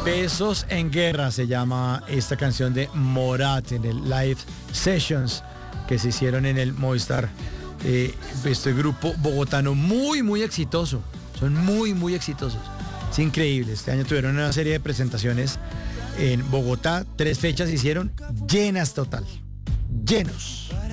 Besos en Guerra se llama esta canción de Morat en el Live Sessions que se hicieron en el Movistar. Este grupo bogotano muy exitoso. Son muy exitosos. Es increíble. Este año tuvieron una serie de presentaciones en Bogotá. 3 fechas hicieron llenas total. Llenos.